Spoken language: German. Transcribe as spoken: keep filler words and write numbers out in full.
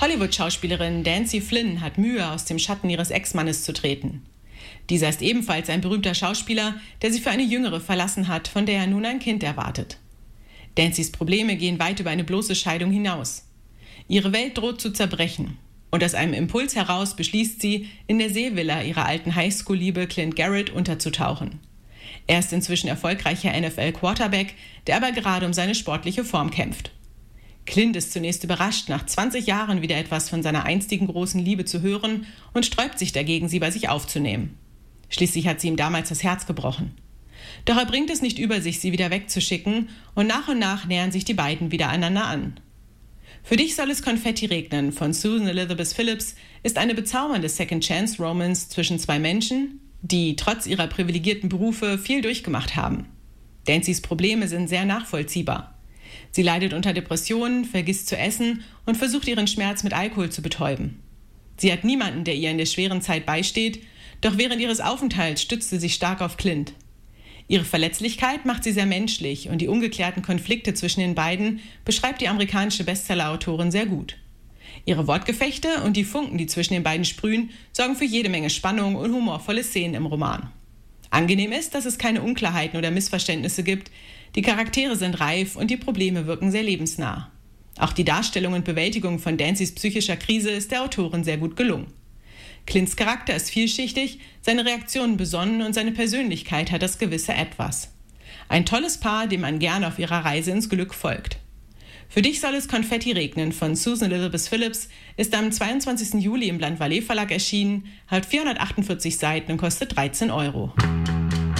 Hollywood-Schauspielerin Dancy Flynn hat Mühe, aus dem Schatten ihres Ex-Mannes zu treten. Dieser ist ebenfalls ein berühmter Schauspieler, der sie für eine Jüngere verlassen hat, von der er nun ein Kind erwartet. Dancys Probleme gehen weit über eine bloße Scheidung hinaus. Ihre Welt droht zu zerbrechen. Und aus einem Impuls heraus beschließt sie, in der Seevilla ihrer alten Highschool-Liebe Clint Garrett unterzutauchen. Er ist inzwischen erfolgreicher N F L-Quarterback, der aber gerade um seine sportliche Form kämpft. Clint ist zunächst überrascht, nach zwanzig Jahren wieder etwas von seiner einstigen großen Liebe zu hören und sträubt sich dagegen, sie bei sich aufzunehmen. Schließlich hat sie ihm damals das Herz gebrochen. Doch er bringt es nicht über sich, sie wieder wegzuschicken, und nach und nach nähern sich die beiden wieder einander an. Für dich soll es Konfetti regnen von Susan Elizabeth Phillips ist eine bezaubernde Second-Chance-Romance zwischen zwei Menschen, die trotz ihrer privilegierten Berufe viel durchgemacht haben. Dancys Probleme sind sehr nachvollziehbar. Sie leidet unter Depressionen, vergisst zu essen und versucht ihren Schmerz mit Alkohol zu betäuben. Sie hat niemanden, der ihr in der schweren Zeit beisteht, doch während ihres Aufenthalts stützt sie sich stark auf Clint. Ihre Verletzlichkeit macht sie sehr menschlich und die ungeklärten Konflikte zwischen den beiden beschreibt die amerikanische Bestsellerautorin sehr gut. Ihre Wortgefechte und die Funken, die zwischen den beiden sprühen, sorgen für jede Menge Spannung und humorvolle Szenen im Roman. Angenehm ist, dass es keine Unklarheiten oder Missverständnisse gibt, die Charaktere sind reif und die Probleme wirken sehr lebensnah. Auch die Darstellung und Bewältigung von Dancys psychischer Krise ist der Autorin sehr gut gelungen. Clints Charakter ist vielschichtig, seine Reaktionen besonnen und seine Persönlichkeit hat das gewisse Etwas. Ein tolles Paar, dem man gerne auf ihrer Reise ins Glück folgt. Für dich soll es Konfetti regnen von Susan Elizabeth Phillips ist am zweiundzwanzigsten Juli im Bland Vallee Verlag erschienen, hat vierhundertachtundvierzig Seiten und kostet dreizehn Euro.